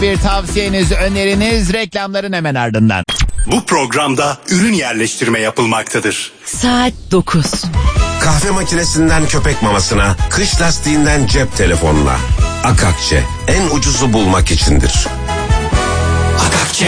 Küçük bir tavsiyeniz, öneriniz reklamların hemen ardından. Bu programda ürün yerleştirme yapılmaktadır. Saat 9. Kahve makinesinden köpek mamasına, kış lastiğinden cep telefonuna. Akakçe, en ucuzu bulmak içindir. Akakçe.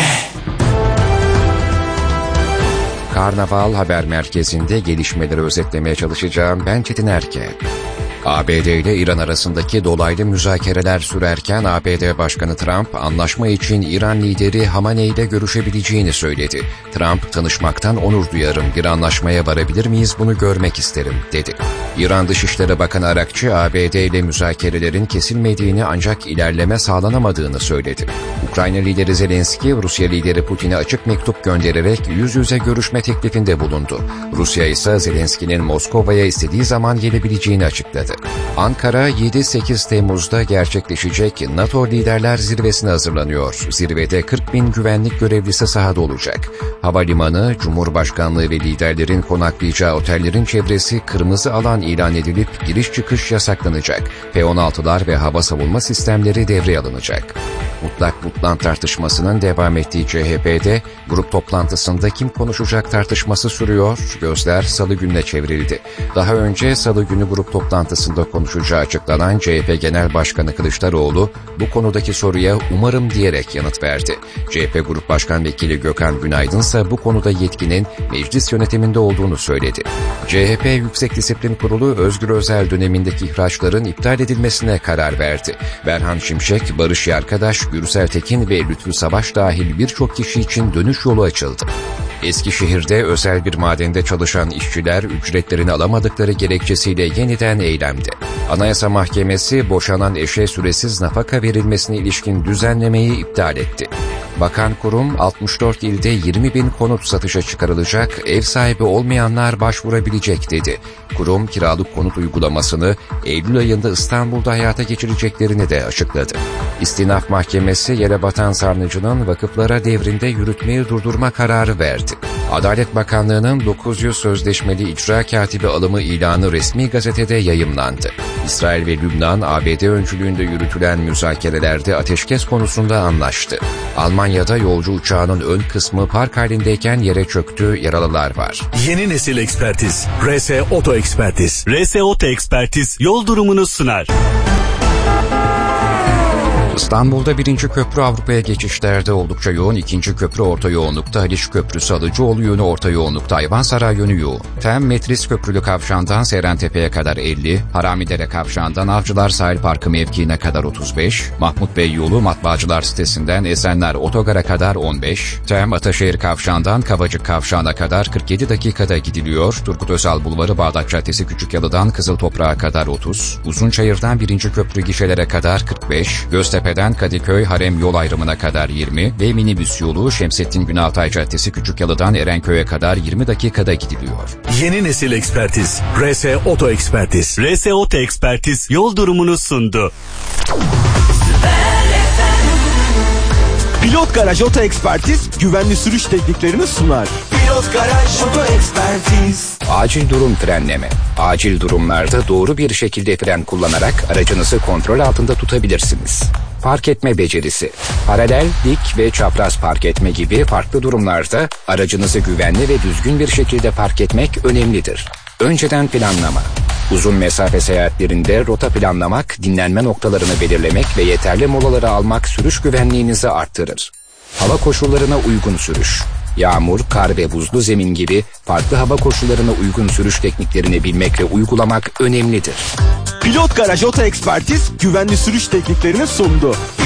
Karnaval Haber Merkezi'nde gelişmeleri özetlemeye çalışacağım. Ben Çetin Erken. ABD ile İran arasındaki dolaylı müzakereler sürerken ABD Başkanı Trump, anlaşma için İran lideri Hamaney ile görüşebileceğini söyledi. Trump, tanışmaktan onur duyarım, bir anlaşmaya varabilir miyiz bunu görmek isterim, dedi. İran Dışişleri Bakanı Arakçı, ABD ile müzakerelerin kesilmediğini ancak ilerleme sağlanamadığını söyledi. Ukrayna lideri Zelenski, Rusya lideri Putin'e açık mektup göndererek yüz yüze görüşme teklifinde bulundu. Rusya ise Zelenski'nin Moskova'ya istediği zaman gelebileceğini açıkladı. Ankara 7-8 Temmuz'da gerçekleşecek NATO Liderler Zirvesi'ne hazırlanıyor. Zirvede 40.000 güvenlik görevlisi sahada olacak. Havalimanı, Cumhurbaşkanlığı ve liderlerin konaklayacağı otellerin çevresi kırmızı alan ilan edilip giriş çıkış yasaklanacak. F-16'lar ve hava savunma sistemleri devreye alınacak. Mutlak Mutlan tartışmasının devam ettiği CHP'de grup toplantısında kim konuşacak tartışması sürüyor. Gözler Salı gününe çevrildi. Daha önce Salı günü grup toplantısında konuşacağı açıklanan CHP Genel Başkanı Kılıçdaroğlu bu konudaki soruya umarım diyerek yanıt verdi. CHP Grup Başkan Vekili Gökhan Günaydın ise bu konuda yetkinin meclis yönetiminde olduğunu söyledi. CHP Yüksek Disiplin Kurulu Özgür Özel dönemindeki ihraçların iptal edilmesine karar verdi. Berhan Şimşek, Barış Yarkadaş, Gürsel Tekin ve Lütfü Savaş dahil birçok kişi için dönüş yolu açıldı. Eskişehir'de özel bir madende çalışan işçiler ücretlerini alamadıkları gerekçesiyle yeniden eylemde. Anayasa Mahkemesi boşanan eşe süresiz nafaka verilmesine ilişkin düzenlemeyi iptal etti. Bakan kurum 64 ilde 20.000 konut satışa çıkarılacak, ev sahibi olmayanlar başvurabilecek dedi. Kurum kiralık konut uygulamasını Eylül ayında İstanbul'da hayata geçireceklerini de açıkladı. İstinaf Mahkemesi yere batan sarnıcının vakıflara devrinde yürütmeyi durdurma kararı verdi. Adalet Bakanlığı'nın 900 sözleşmeli icra katibi alımı ilanı resmi gazetede yayımlandı. İsrail ve Lübnan, ABD öncülüğünde yürütülen müzakerelerde ateşkes konusunda anlaştı. Almanya'da yolcu uçağının ön kısmı park halindeyken yere çöktü, yaralılar var. Yeni nesil ekspertiz. RS Oto Ekspertiz. RS Oto Ekspertiz yol durumunu sunar. İstanbul'da 1. köprü Avrupa'ya geçişlerde oldukça yoğun, 2. köprü orta yoğunlukta, Haliç Köprüsü Alıcıoğlu yönü orta yoğunlukta, Ayvansaray yönü yoğun. Tem Metris Köprülü Kavşağı'ndan Seyrantepe'ye kadar 50, Haramidere Kavşağı'ndan Avcılar Sahil Parkı mevkiine kadar 35, Mahmut Bey yolu Matbaacılar sitesinden Esenler Otogar'a kadar 15, Tem Ataşehir Kavşağı'ndan Kavacık Kavşağı'na kadar 47 dakikada gidiliyor, Turgut Özal Bulvarı Bağdat Caddesi Küçükyalı'dan Kızıltoprak'a kadar 30, Uzunçayır'dan 1. köprü gişelere kadar 45, Göztepe'den Kadıköy Harem yol ayrımına kadar 20 ve minibüs yolu Şemsettin Günaltay Caddesi Küçükyalı'dan Erenköy'e kadar 20 dakikada gidiliyor. Yeni nesil ekspertiz. RS Oto Ekspertiz. RS Oto Ekspertiz yol durumunu sundu. Pilot Garaj Oto Ekspertiz güvenli sürüş tekniklerini sunar. Pilot Garaj Oto Ekspertiz. Acil durum frenleme. Acil durumlarda doğru bir şekilde fren kullanarak aracınızı kontrol altında tutabilirsiniz. Park etme becerisi. Paralel, dik ve çapraz park etme gibi farklı durumlarda aracınızı güvenli ve düzgün bir şekilde park etmek önemlidir. Önceden planlama. Uzun mesafe seyahatlerinde rota planlamak, dinlenme noktalarını belirlemek ve yeterli molaları almak sürüş güvenliğinizi arttırır. Hava koşullarına uygun sürüş. Yağmur, kar ve buzlu zemin gibi farklı hava koşullarına uygun sürüş tekniklerini bilmek ve uygulamak önemlidir. Pilot Garaj Oto Ekspertiz güvenli sürüş tekniklerini sundu.